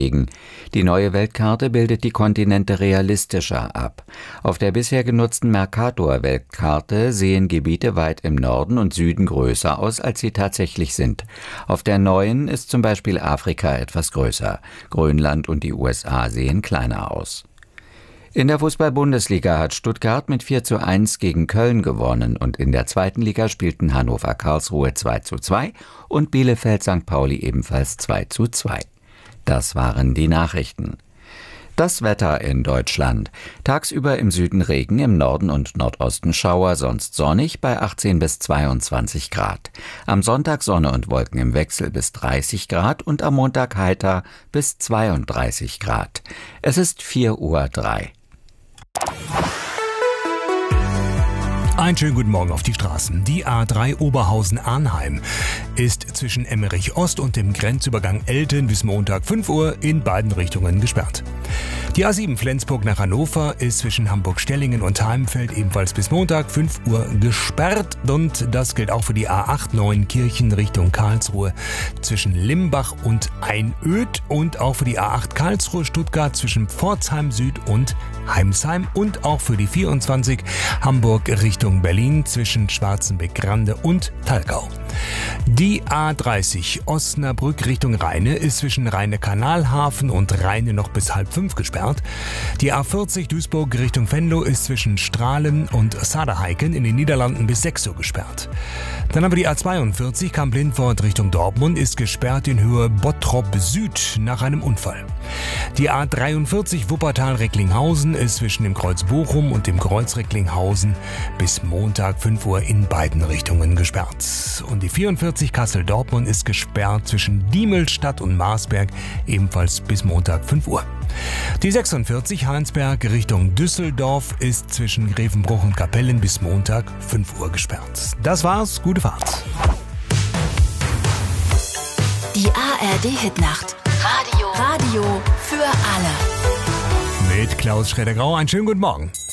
Die neue Weltkarte bildet die Kontinente realistischer ab. Auf der bisher genutzten Mercator-Weltkarte sehen Gebiete weit im Norden und Süden größer aus, als sie tatsächlich sind. Auf der neuen ist zum Beispiel Afrika etwas größer. Grönland und die USA sehen kleiner aus. In der Fußball-Bundesliga hat Stuttgart mit 4:1 gegen Köln gewonnen und in der zweiten Liga spielten Hannover-Karlsruhe 2:2 und Bielefeld-St. Pauli ebenfalls 2:2. Das waren die Nachrichten. Das Wetter in Deutschland. Tagsüber im Süden Regen, im Norden und Nordosten Schauer, sonst sonnig bei 18 bis 22 Grad. Am Sonntag Sonne und Wolken im Wechsel bis 30 Grad und am Montag heiter bis 32 Grad. Es ist 4:03 Uhr. Einen schönen guten Morgen auf die Straßen. Die A3 Oberhausen-Arnheim ist zwischen Emmerich Ost und dem Grenzübergang Elten bis Montag 5 Uhr in beiden Richtungen gesperrt. Die A7 Flensburg nach Hannover ist zwischen Hamburg-Stellingen und Heimfeld ebenfalls bis Montag 5 Uhr gesperrt. Und das gilt auch für die A8 Neuenkirchen Richtung Karlsruhe zwischen Limbach und Einöd und auch für die A8 Karlsruhe-Stuttgart zwischen Pforzheim Süd und Heimsheim und auch für die 24 Hamburg Richtung Berlin zwischen Schwarzenbeck-Grande und Thalgau. Die A30 Osnabrück Richtung Rheine ist zwischen Rheine-Kanalhafen und Rheine noch bis 4:30 gesperrt. Die A40 Duisburg Richtung Venlo ist zwischen Strahlen und Saderheiken in den Niederlanden bis 6 Uhr gesperrt. Dann haben wir die A42 Kamp-Lindfort Richtung Dortmund ist gesperrt in Höhe Bottrop Süd nach einem Unfall. Die A43 Wuppertal-Recklinghausen ist zwischen dem Kreuz Bochum und dem Kreuz Recklinghausen bis Montag 5 Uhr in beiden Richtungen gesperrt. Und die 44 Kassel-Dortmund ist gesperrt zwischen Diemelstadt und Marsberg ebenfalls bis Montag 5 Uhr. Die 46 Heinsberg Richtung Düsseldorf ist zwischen Grevenbruch und Kapellen bis Montag 5 Uhr gesperrt. Das war's, gute Fahrt. Die ARD-Hitnacht. Radio für alle. Mit Klaus Schroeder-Grau, einen schönen guten Morgen.